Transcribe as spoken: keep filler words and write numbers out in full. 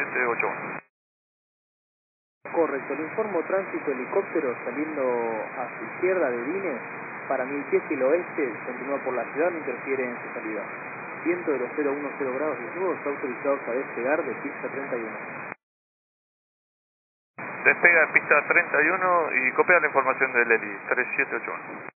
siete ocho uno. Correcto, le informo tránsito helicóptero saliendo a su izquierda de Dines, para mil pies y el oeste, continúa por la ciudad, no interfiere en su salida. Viento de los cero uno cero grados de sur, está autorizados a despegar de pista treinta y uno. Despega de pista treinta y uno y copia la información del Heli tres siete ocho uno.